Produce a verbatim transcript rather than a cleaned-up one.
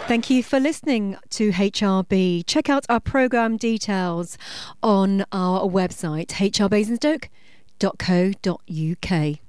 Thank you for listening to H R B. Check out our programme details on our website, h r basingstoke dot co dot u k.